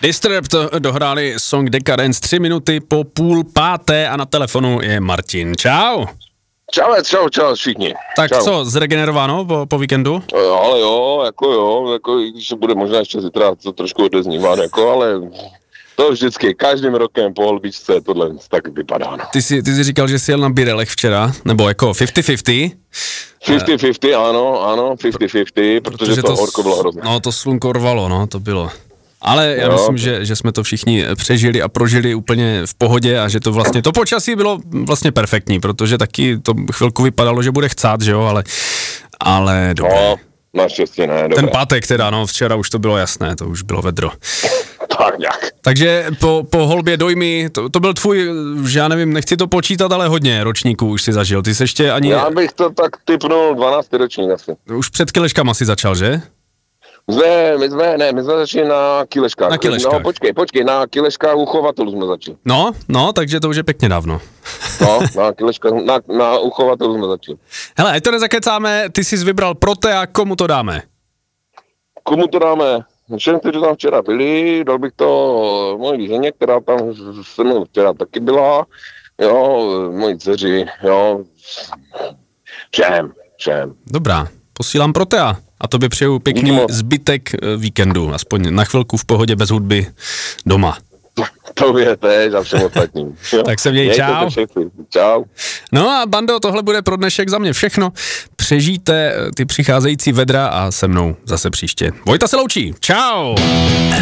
Disturbed dohráli song Decadence 3 minuty po 4:30 a na telefonu je Martin. Čau. Čau všichni. Tak čau. co, zregenerováno po víkendu? Ale jo, když se bude možná ještě zítra to trošku odeznívat, ale to vždycky, každým rokem po holbičce tohle tak vypadá. No. Ty jsi říkal, že jsi jel na birelech včera, nebo jako 50-50? 50-50, ano, 50-50, protože to horko bylo hrozné. No, to slunko rvalo, no, to bylo. Ale já myslím, že jsme to všichni přežili a prožili úplně v pohodě a že to vlastně, to počasí bylo vlastně perfektní, protože taky to chvilku vypadalo, že bude chcát, že jo, ale dobré. No, naštěstí ne, dobré. Ten pátek teda, no, včera už to bylo jasné, to už bylo vedro. Tak nějak. Takže po holbě dojmy, to byl tvůj, že já nevím, nechci to počítat, ale hodně ročníků už si zažil, ty jsi ještě ani... Já bych to tak typnul 12 ročník asi. Už před kileškama si začal, že? My jsme začali na kileškách. Na kileškách. No, počkej, na kileškách u chovatelů jsme začali. No, takže to už je pěkně dávno. No, na kileškách, na u chovatelů jsme začali. Hele, ať to nezakecáme, ty jsi vybral Protea, komu to dáme? Komu to dáme? Všem, kteří tam včera byli, dal bych to mojí ženě, která tam se mnou včera taky byla, jo, mojí dceři, jo, všem. Dobrá, posílám Protea. A tobě přeju pěkný zbytek víkendu, aspoň na chvilku v pohodě bez hudby doma. Tobě tež a všem ostatním. Tak se měj, čau. Čau. No a bando, tohle bude pro dnešek za mě všechno. Přežijte ty přicházející vedra a se mnou zase příště. Vojta se loučí, čau.